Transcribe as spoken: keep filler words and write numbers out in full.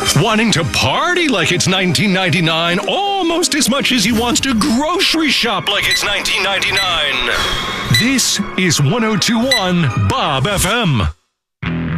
Wanting to party like it's nineteen ninety-nine almost as much as he wants to grocery shop like it's nineteen ninety-nine. This is one oh two point one Bob F M.